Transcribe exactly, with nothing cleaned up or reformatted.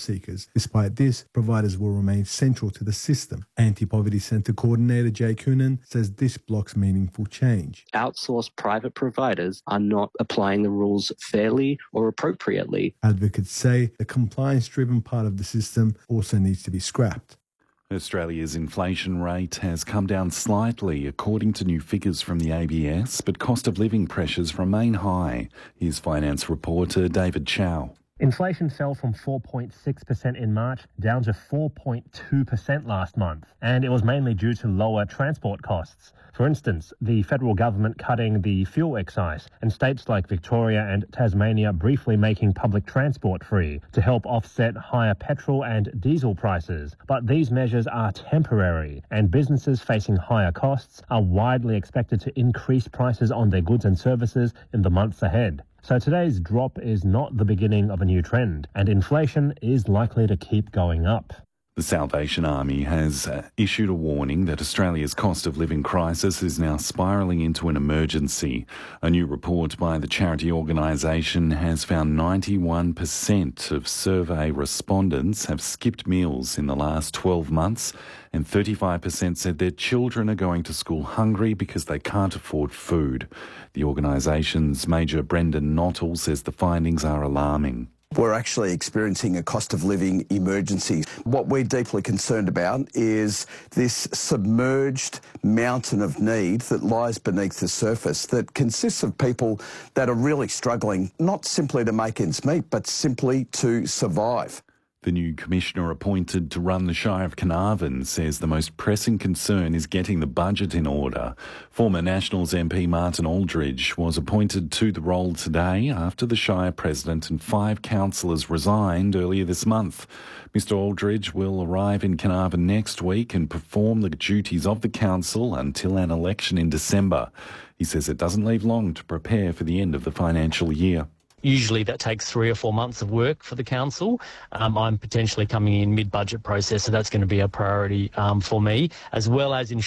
seekers. Despite this, providers will remain central to the system. Anti-Poverty Centre Coordinator Jay Coonan says this blocks meaningful change. Outsourced private providers are not applying the rules fairly or appropriately. Advocates say the compliance-driven part of the system also needs to be scrapped. Australia's inflation rate has come down slightly according to new figures from the A B S, but cost of living pressures remain high. Here's finance reporter David Chow. Inflation fell from four point six percent in March down to four point two percent last month, and it was mainly due to lower transport costs. For instance, the federal government cutting the fuel excise and states like Victoria and Tasmania briefly making public transport free to help offset higher petrol and diesel prices. But these measures are temporary, and businesses facing higher costs are widely expected to increase prices on their goods and services in the months ahead. So today's drop is not the beginning of a new trend, and inflation is likely to keep going up. The Salvation Army has uh, issued a warning that Australia's cost of living crisis is now spiralling into an emergency. A new report by the charity organisation has found ninety-one percent of survey respondents have skipped meals in the last twelve months, and thirty-five percent said their children are going to school hungry because they can't afford food. The organisation's Major Brendan Nottle says the findings are alarming. We're actually experiencing a cost of living emergency. What we're deeply concerned about is this submerged mountain of need that lies beneath the surface that consists of people that are really struggling, not simply to make ends meet, but simply to survive. The new commissioner appointed to run the Shire of Carnarvon says the most pressing concern is getting the budget in order. Former Nationals M P Martin Aldridge was appointed to the role today after the Shire president and five councillors resigned earlier this month. Mister Aldridge will arrive in Carnarvon next week and perform the duties of the council until an election in December. He says it doesn't leave long to prepare for the end of the financial year. Usually that takes three or four months of work for the council. Um, I'm potentially coming in mid-budget process, so that's going to be a priority um, for me, as well as ensuring